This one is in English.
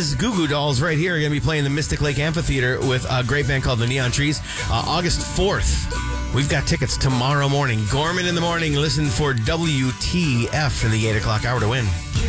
is Goo Goo Dolls right here. Going to be playing the Mystic Lake Amphitheater with a great band called the Neon Trees. August 4th. We've got tickets tomorrow morning. Gorman in the morning. Listen for WTF in the 8 o'clock hour to win.